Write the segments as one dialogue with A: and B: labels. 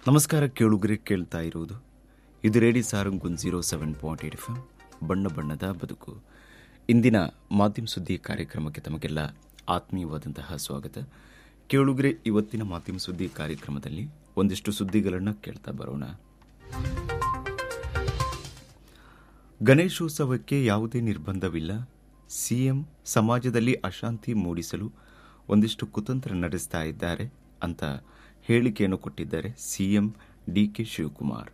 A: ನಮಸ್ಕಾರ ಕೇಳುಗರೆ, ಕೇಳ್ತಾ ಇರುವುದು ಇದು ರೇಡಿಯೋ ಸಾರಂಗ್ 107.8 FM ಬಣ್ಣ ಬಣ್ಣದ ಬದುಕು. ಇಂದಿನ ಮಾಧ್ಯಮ ಸುದ್ದಿ ಕಾರ್ಯಕ್ರಮಕ್ಕೆ ತಮಗೆಲ್ಲ ಆತ್ಮೀಯವಾದಂತಹ ಸ್ವಾಗತ. ಕೇಳುಗರೆ, ಇವತ್ತಿನ ಮಾಧ್ಯಮ ಸುದ್ದಿ ಕಾರ್ಯಕ್ರಮದಲ್ಲಿ ಒಂದಿಷ್ಟು ಸುದ್ದಿಗಳನ್ನು ಕೇಳ್ತಾ ಬರೋಣ. ಗಣೇಶೋತ್ಸವಕ್ಕೆ ಯಾವುದೇ ನಿರ್ಬಂಧವಿಲ್ಲ. ಸಿಎಂ ಸಮಾಜದಲ್ಲಿ ಅಶಾಂತಿ ಮೂಡಿಸಲು ಒಂದಿಷ್ಟು ಕುತಂತ್ರ ನಡೆಸ್ತಾ ಇದ್ದಾರೆ ಅಂತ ಹೇಳಿಕೆಯನ್ನು ಕೊಟ್ಟಿದ್ದಾರೆ ಸಿಎಂ ಡಿಕೆ ಶಿವಕುಮಾರ್.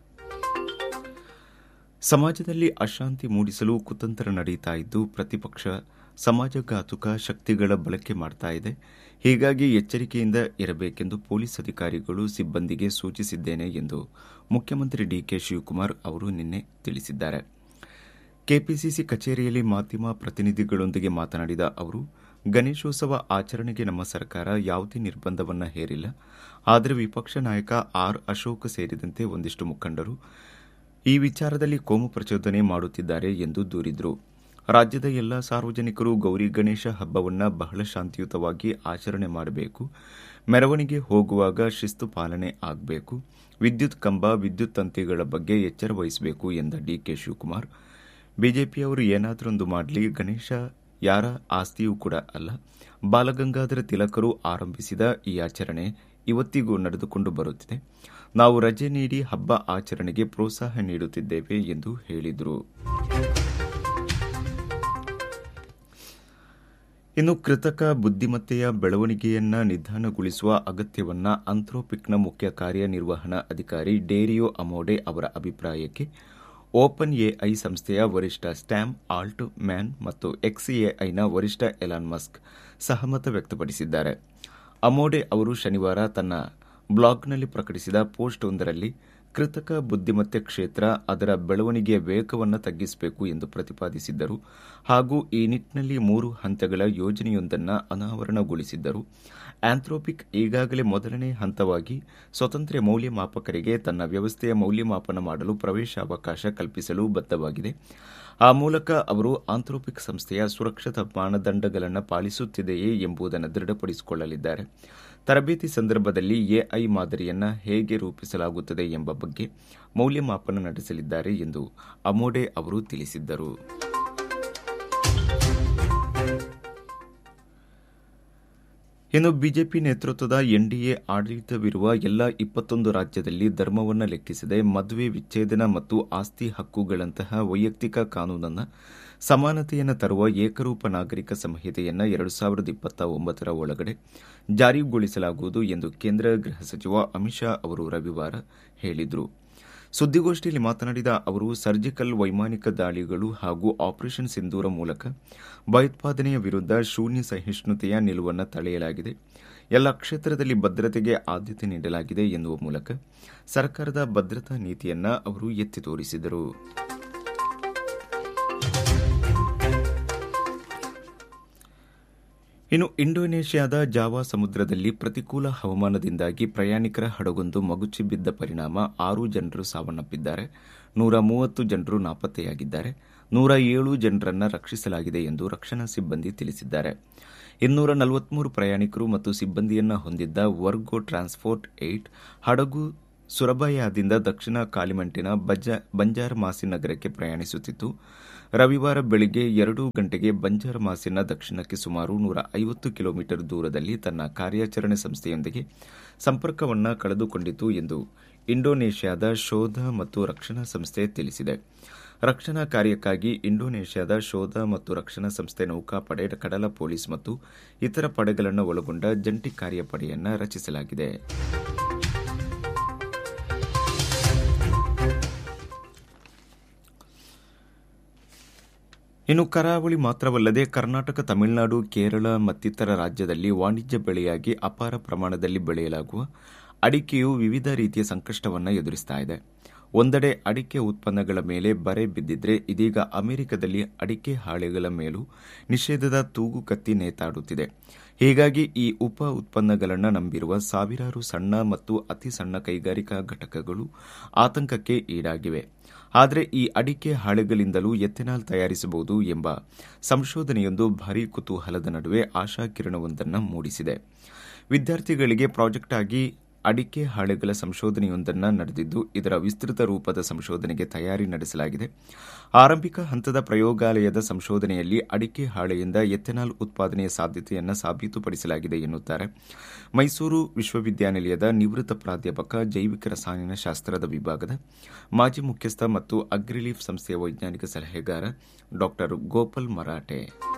A: ಸಮಾಜದಲ್ಲಿ ಅಶಾಂತಿ ಮೂಡಿಸಲು ಕುತಂತ್ರ ನಡೆಯುತ್ತಾ ಇದ್ದು, ಪ್ರತಿಪಕ್ಷ ಸಮಾಜಘಾತುಕ ಶಕ್ತಿಗಳ ಬಳಕೆ ಮಾಡ್ತಾ ಇದೆ. ಹೀಗಾಗಿ ಎಚ್ಚರಿಕೆಯಿಂದ ಇರಬೇಕೆಂದು ಪೊಲೀಸ್ ಅಧಿಕಾರಿಗಳು ಸಿಬ್ಬಂದಿಗೆ ಸೂಚಿಸಿದ್ದೇನೆ ಎಂದು ಮುಖ್ಯಮಂತ್ರಿ ಡಿಕೆ ಶಿವಕುಮಾರ್ ಅವರು ನಿನ್ನೆ ತಿಳಿಸಿದ್ದಾರೆ. ಕೆಪಿಸಿಸಿ ಕಚೇರಿಯಲ್ಲಿ ಮಾಧ್ಯಮ ಪ್ರತಿನಿಧಿಗಳೊಂದಿಗೆ ಮಾತನಾಡಿದ ಅವರು, ಗಣೇಶೋತ್ಸವ ಆಚರಣೆಗೆ ನಮ್ಮ ಸರ್ಕಾರ ಯಾವುದೇ ನಿರ್ಬಂಧವನ್ನು ಹೇರಿಲ್ಲ. ಆದರೆ ವಿಪಕ್ಷ ನಾಯಕ ಆರ್ ಅಶೋಕ್ ಸೇರಿದಂತೆ ಒಂದಿಷ್ಟು ಮುಖಂಡರು ಈ ವಿಚಾರದಲ್ಲಿ ಕೋಮು ಪ್ರಚೋದನೆ ಮಾಡುತ್ತಿದ್ದಾರೆ ಎಂದು ದೂರಿದರು. ರಾಜ್ಯದ ಎಲ್ಲ ಸಾರ್ವಜನಿಕರು ಗೌರಿ ಗಣೇಶ ಹಬ್ಬವನ್ನು ಬಹಳ ಶಾಂತಿಯುತವಾಗಿ ಆಚರಣೆ ಮಾಡಬೇಕು. ಮೆರವಣಿಗೆ ಹೋಗುವಾಗ ಶಿಸ್ತು ಪಾಲನೆ ಆಗಬೇಕು. ವಿದ್ಯುತ್ ಕಂಬ, ವಿದ್ಯುತ್ ತಂತಿಗಳ ಬಗ್ಗೆ ಎಚ್ಚರ ವಹಿಸಬೇಕು ಎಂದ ಡಿಕೆ ಶಿವಕುಮಾರ್, ಬಿಜೆಪಿಯವರು ಏನಾದರೊಂದು ಮಾಡಲಿ, ಗಣೇಶ ಯಾರ ಆಸ್ತಿಯೂ ಕೂಡ ಅಲ್ಲ. ಬಾಲಗಂಗಾಧರ ತಿಲಕರು ಆರಂಭಿಸಿದ ಈ ಆಚರಣೆ ಇವತ್ತಿಗೂ ನಡೆದುಕೊಂಡು ಬರುತ್ತಿದೆ. ನಾವು ರಜೆ ನೀಡಿ ಹಬ್ಬ ಆಚರಣೆಗೆ ಪ್ರೋತ್ಸಾಹ ನೀಡುತ್ತಿದ್ದೇವೆ ಎಂದು ಹೇಳಿದರು. ಇನ್ನು ಕೃತಕ ಬುದ್ದಿಮತ್ತೆಯ ಬೆಳವಣಿಗೆಯನ್ನ ನಿಧಾನಗೊಳಿಸುವ ಅಗತ್ಯವನ್ನ ಆಂಥ್ರೋಪಿಕ್ನ ಮುಖ್ಯ ಕಾರ್ಯನಿರ್ವಹಣಾ ಅಧಿಕಾರಿ ಡೇರಿಯೋ ಅಮೋಡೆ ಅವರ ಅಭಿಪ್ರಾಯಕ್ಕೆ ಓಪನ್ ಎಐ ಸಂಸ್ಥೆಯ ವರಿಷ್ಠ ಸ್ಟ್ಯಾಮ್ ಆಲ್ಟ್ ಮ್ಯಾನ್ ಮತ್ತು ಎಕ್ಸ್ಎಐನ ವರಿಷ್ಠ ಎಲಾನ್ ಮಸ್ಕ್ ಸಹಮತ ವ್ಯಕ್ತಪಡಿಸಿದ್ದಾರೆ. ಅಮೋಡೆ ಅವರು ಶನಿವಾರ ತನ್ನ ಬ್ಲಾಗ್ನಲ್ಲಿ ಪ್ರಕಟಿಸಿದ ಪೋಸ್ಟ್ ಒಂದರಲ್ಲಿ ಕೃತಕ ಬುದ್ದಿಮತ್ತೆ ಕ್ಷೇತ್ರ ಅದರ ಬೆಳವಣಿಗೆಯ ವೇಗವನ್ನು ತಗ್ಗಿಸಬೇಕು ಎಂದು ಪ್ರತಿಪಾದಿಸಿದ್ದರು ಹಾಗೂ ಈ ನಿಟ್ಟಿನಲ್ಲಿ 3 ಹಂತಗಳ ಯೋಜನೆಯೊಂದನ್ನು ಅನಾವರಣಗೊಳಿಸಿದ್ದರು. ಆಂಥ್ರೋಪಿಕ್ ಈಗಾಗಲೇ ಮೊದಲನೇ ಹಂತವಾಗಿ ಸ್ವತಂತ್ರ ಮೌಲ್ಯಮಾಪಕರಿಗೆ ತನ್ನ ವ್ಯವಸ್ಥೆಯ ಮೌಲ್ಯಮಾಪನ ಮಾಡಲು ಪ್ರವೇಶಾವಕಾಶ ಕಲ್ಪಿಸಲು ಬದ್ಧವಾಗಿದೆ. ಆ ಮೂಲಕ ಅವರು ಆಂಥ್ರೋಪಿಕ್ ಸಂಸ್ಥೆಯ ಸುರಕ್ಷತಾ ಮಾನದಂಡಗಳನ್ನು ಪಾಲಿಸುತ್ತಿದೆಯೇ ಎಂಬುದನ್ನು ದೃಢಪಡಿಸಿಕೊಳ್ಳಲಿದ್ದಾರೆ. ತರಬೇತಿ ಸಂದರ್ಭದಲ್ಲಿ ಎಐ ಮಾದರಿಯನ್ನು ಹೇಗೆ ರೂಪಿಸಲಾಗುತ್ತದೆ ಎಂಬ ಬಗ್ಗೆ ಮೌಲ್ಯಮಾಪನ ನಡೆಸಲಿದ್ದಾರೆ ಎಂದು ಅಮೋಡೆ ಅವರು ತಿಳಿಸಿದ್ದರು. ಇನ್ನು ಬಿಜೆಪಿ ನೇತೃತ್ವದ ಎನ್ಡಿಎ ಆಡಳಿತವಿರುವ ಎಲ್ಲ 21 ರಾಜ್ಯದಲ್ಲಿ ಧರ್ಮವನ್ನು ಲೆಕ್ಕಿಸದೆ ಮದುವೆ ವಿಚ್ಛೇದನ ಮತ್ತು ಆಸ್ತಿ ಹಕ್ಕುಗಳಂತಹ ವೈಯಕ್ತಿಕ ಕಾನೂನನ್ನು ಸಮಾನತೆಯನ್ನು ತರುವ ಏಕರೂಪ ನಾಗರಿಕ ಸಂಹಿತೆಯನ್ನು 2029 ಒಳಗಡೆ ಜಾರಿಗೊಳಿಸಲಾಗುವುದು ಎಂದು ಕೇಂದ್ರ ಗೃಹ ಸಚಿವ ಅಮಿತ್ ಶಾ ಅವರು ರವಿವಾರ ಹೇಳಿದರು. ಸುದ್ದಿಗೋಷ್ಠಿಯಲ್ಲಿ ಮಾತನಾಡಿದ ಅವರು, ಸರ್ಜಿಕಲ್ ವೈಮಾನಿಕ ದಾಳಿಗಳು ಹಾಗೂ ಆಪರೇಷನ್ ಸಿಂಧೂರ ಮೂಲಕ ಭಯೋತ್ಪಾದನೆಯ ವಿರುದ್ಧ ಶೂನ್ಯ ಸಹಿಷ್ಣುತೆಯ ನಿಲುವನ್ನು ತಳೆಯಲಾಗಿದೆ. ಎಲ್ಲ ಕ್ಷೇತ್ರದಲ್ಲಿ ಭದ್ರತೆಗೆ ಆದ್ಯತೆ ನೀಡಲಾಗಿದೆ ಎನ್ನುವ ಮೂಲಕ ಸರ್ಕಾರದ ಭದ್ರತಾ ನೀತಿಯನ್ನು ಅವರು ಎತ್ತಿ ತೋರಿಸಿದರು. ಇನ್ನು ಇಂಡೋನೇಷ್ಯಾದ ಜಾವಾ ಸಮುದ್ರದಲ್ಲಿ ಪ್ರತಿಕೂಲ ಹವಾಮಾನದಿಂದಾಗಿ ಪ್ರಯಾಣಿಕರ ಹಡಗೊಂದು ಮಗುಚಿ ಬಿದ್ದ ಪರಿಣಾಮ 6 ಜನರು ಸಾವನ್ನಪ್ಪಿದ್ದಾರೆ. 130 ಜನರು ನಾಪತ್ತೆಯಾಗಿದ್ದಾರೆ. 107 ಜನರನ್ನು ರಕ್ಷಿಸಲಾಗಿದೆ ಎಂದು ರಕ್ಷಣಾ ಸಿಬ್ಬಂದಿ ತಿಳಿಸಿದ್ದಾರೆ. 243 ಪ್ರಯಾಣಿಕರು ಮತ್ತು ಸಿಬ್ಬಂದಿಯನ್ನು ಹೊಂದಿದ್ದ ವರ್ಗೋ ಟ್ರಾನ್ಸ್ಪೋರ್ಟ್ 8 ಹಡಗು ಸುರಬಯಾದಿಂದ ದಕ್ಷಿಣ ಕಾಲಿಮಂಟಿನ ಬಂಜಾರಮಾಸಿ ನಗರಕ್ಕೆ ಪ್ರಯಾಣಿಸುತ್ತಿತ್ತು. ರವಿವಾರ ಬೆಳಗ್ಗೆ 2 ಗಂಟೆಗೆ ಬಂಜಾರಮಾಸಿನ ದಕ್ಷಿಣಕ್ಕೆ ಸುಮಾರು 150 ಕಿಲೋಮೀಟರ್ ದೂರದಲ್ಲಿ ತನ್ನ ಕಾರ್ಯಾಚರಣೆ ಸಂಸ್ಥೆಯೊಂದಿಗೆ ಸಂಪರ್ಕವನ್ನು ಕಳೆದುಕೊಂಡಿತು ಎಂದು ಇಂಡೋನೇಷ್ಯಾದ ಶೋಧ ಮತ್ತು ರಕ್ಷಣಾ ಸಂಸ್ಥೆ ತಿಳಿಸಿದೆ. ರಕ್ಷಣಾ ಕಾರ್ಯಕ್ಕಾಗಿ ಇಂಡೋನೇಷ್ಯಾದ ಶೋಧ ಮತ್ತು ರಕ್ಷಣಾ ಸಂಸ್ಥೆ ನೌಕಾಪಡೆ, ಕಡಲ ಪೊಲೀಸ್ ಮತ್ತು ಇತರ ಪಡೆಗಳನ್ನು ಒಳಗೊಂಡ ಜಂಟಿ ಕಾರ್ಯಪಡೆಯನ್ನು ರಚಿಸಲಾಗಿದೆ. ಇನ್ನು ಕರಾವಳಿ ಮಾತ್ರವಲ್ಲದೆ ಕರ್ನಾಟಕ, ತಮಿಳುನಾಡು, ಕೇರಳ ಮತ್ತಿತರ ರಾಜ್ಯದಲ್ಲಿ ವಾಣಿಜ್ಯ ಬೆಳೆಯಾಗಿ ಅಪಾರ ಪ್ರಮಾಣದಲ್ಲಿ ಬೆಳೆಯಲಾಗುವ ಅಡಿಕೆಯು ವಿವಿಧ ರೀತಿಯ ಸಂಕಷ್ಟವನ್ನು ಎದುರಿಸ್ತಾ ಇದೆ. ಒಂದೆಡೆ ಅಡಿಕೆ ಉತ್ಪನ್ನಗಳ ಮೇಲೆ ಬರೆ ಬಿದ್ದಿದ್ರೆ, ಇದೀಗ ಅಮೆರಿಕದಲ್ಲಿ ಅಡಿಕೆ ಹಾಳೆಗಳ ಮೇಲೂ ನಿಷೇಧದ ತೂಗು ಕತ್ತಿ ನೇತಾಡುತ್ತಿದೆ. ಹೀಗಾಗಿ ಈ ಉಪ ಉತ್ಪನ್ನಗಳನ್ನು ನಂಬಿರುವ ಸಾವಿರಾರು ಸಣ್ಣ ಮತ್ತು ಅತಿ ಸಣ್ಣ ಕೈಗಾರಿಕಾ ಘಟಕಗಳು ಆತಂಕಕ್ಕೆ ಈಡಾಗಿವೆ. ಆದರೆ ಈ ಅಡಿಕೆ ಹಾಳೆಗಳಿಂದಲೂ ಎಥೆನಾಲ್ ತಯಾರಿಸಬಹುದು ಎಂಬ ಸಂಶೋಧನೆಯೊಂದು ಭಾರೀ ಕುತೂಹಲದ ನಡುವೆ ಆಶಾಕಿರಣವೊಂದನ್ನು ಮೂಡಿಸಿದೆ. ವಿದ್ಯಾರ್ಥಿಗಳಿಗೆ ಪ್ರಾಜೆಕ್ಟ್ ಆಗಿ ಅಡಿಕೆ ಹಾಳೆಗಳ ಸಂಶೋಧನೆಯೊಂದನ್ನು ನಡೆದಿದ್ದು ಇದರ ವಿಸ್ತೃತ ರೂಪದ ಸಂಶೋಧನೆಗೆ ತಯಾರಿ ನಡೆಸಲಾಗಿದೆ. ಆರಂಭಿಕ ಹಂತದ ಪ್ರಯೋಗಾಲಯದ ಸಂಶೋಧನೆಯಲ್ಲಿ ಅಡಿಕೆ ಹಾಳೆಯಿಂದ ಎಥೆನಾಲ್ ಉತ್ಪಾದನೆಯ ಸಾಧ್ಯತೆಯನ್ನು ಸಾಬೀತುಪಡಿಸಲಾಗಿದೆ ಎನ್ನುತ್ತಾರೆ ಮೈಸೂರು ವಿಶ್ವವಿದ್ಯಾನಿಲಯದ ನಿವೃತ್ತ ಪ್ರಾಧ್ಯಾಪಕ ಜೈವಿಕ ರಸಾಯನಶಾಸ್ತ್ರದ ವಿಭಾಗದ ಮಾಜಿ ಮುಖ್ಯಸ್ಥ ಮತ್ತು ಅಗ್ರಿಲೀಫ್ ಸಂಸ್ಥೆಯ ವೈಜ್ಞಾನಿಕ ಸಲಹೆಗಾರ ಡಾ ಗೋಪಾಲ್ ಮರಾಠೆ.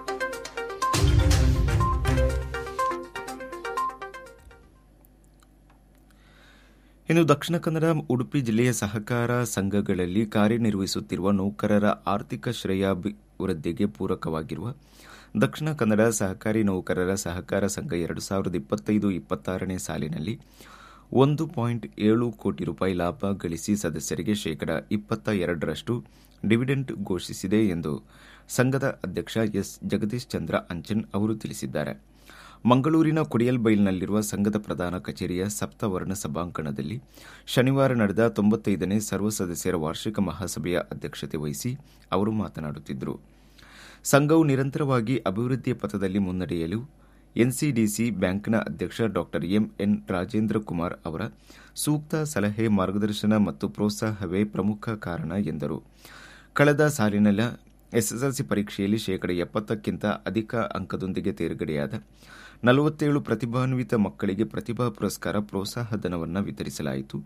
A: ಇನ್ನು ದಕ್ಷಿಣ ಕನ್ನಡ ಉಡುಪಿ ಜಿಲ್ಲೆಯ ಸಹಕಾರ ಸಂಘಗಳಲ್ಲಿ ಕಾರ್ಯನಿರ್ವಹಿಸುತ್ತಿರುವ ನೌಕರರ ಆರ್ಥಿಕ ಶ್ರೇಯಾಭಿವೃದ್ಧಿಗೆ ಪೂರಕವಾಗಿರುವ ದಕ್ಷಿಣ ಕನ್ನಡ ಸಹಕಾರಿ ನೌಕರರ ಸಹಕಾರ ಸಂಘ 2025-26ನೇ ಸಾಲಿನಲ್ಲಿ 1.7 ಕೋಟಿ ರೂಪಾಯಿ ಲಾಭ ಗಳಿಸಿ ಸದಸ್ಯರಿಗೆ ಶೇಕಡಾ 22% ಡಿವಿಡೆಂಡ್ ಘೋಷಿಸಿದೆ ಎಂದು ಸಂಘದ ಅಧ್ಯಕ್ಷ ಎಸ್ ಜಗದೀಶ್ ಚಂದ್ರ ಅಂಚನ್ ಅವರು ತಿಳಿಸಿದ್ದಾರೆ. ಮಂಗಳೂರಿನ ಕೊಡಿಯಲ್ಬೈಲ್ನಲ್ಲಿರುವ ಸಂಘದ ಪ್ರಧಾನ ಕಚೇರಿಯ ಸಪ್ತವರ್ಣ ಸಭಾಂಗಣದಲ್ಲಿ ಶನಿವಾರ ನಡೆದ 95ನೇ ಸರ್ವ ಸದಸ್ಯರ ವಾರ್ಷಿಕ ಮಹಾಸಭೆಯ ಅಧ್ಯಕ್ಷತೆ ವಹಿಸಿ ಅವರು ಮಾತನಾಡುತ್ತಿದ್ದರು. ಸಂಘವು ನಿರಂತರವಾಗಿ ಅಭಿವೃದ್ಧಿಯ ಪಥದಲ್ಲಿ ಮುನ್ನಡೆಯಲು ಎನ್ಸಿಡಿಸಿ ಬ್ಯಾಂಕ್ನ ಅಧ್ಯಕ್ಷ ಡಾ ಎಂಎನ್ ರಾಜೇಂದ್ರ ಕುಮಾರ್ ಅವರ ಸೂಕ್ತ ಸಲಹೆ, ಮಾರ್ಗದರ್ಶನ ಮತ್ತು ಪ್ರೋತ್ಸಾಹವೇ ಪ್ರಮುಖ ಕಾರಣ ಎಂದರು. ಕಳೆದ ಸಾಲಿನ ಎಸ್ಎಸ್ಎಲ್ಸಿ ಪರೀಕ್ಷೆಯಲ್ಲಿ ಶೇಕಡಾ 70ಕ್ಕಿಂತ ಅಧಿಕ ಅಂಕದೊಂದಿಗೆ ತೇರ್ಗಡೆಯಾದ 47 ಪ್ರತಿಭಾನ್ವಿತ ಮಕ್ಕಳಿಗೆ ಪ್ರತಿಭಾ ಪುರಸ್ಕಾರ ಪ್ರೋತ್ಸಾಹಧನವನ್ನು ವಿತರಿಸಲಾಯಿತು.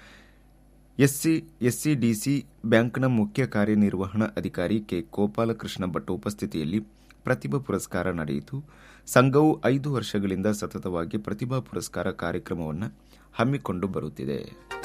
A: ಎಸ್ಸಿಡಿಸಿ ಬ್ಯಾಂಕ್ನ ಮುಖ್ಯ ಕಾರ್ಯನಿರ್ವಹಣಾ ಅಧಿಕಾರಿ ಕೆ ಗೋಪಾಲಕೃಷ್ಣ ಭಟ್ ಉಪಸ್ಥಿತಿಯಲ್ಲಿ ಪ್ರತಿಭಾ ಪುರಸ್ಕಾರ ನಡೆಯಿತು. ಸಂಘವು 5 ವರ್ಷಗಳಿಂದ ಸತತವಾಗಿ ಪ್ರತಿಭಾ ಪುರಸ್ಕಾರ ಕಾರ್ಯಕ್ರಮವನ್ನು ಹಮ್ಮಿಕೊಂಡು ಬರುತ್ತಿದೆ.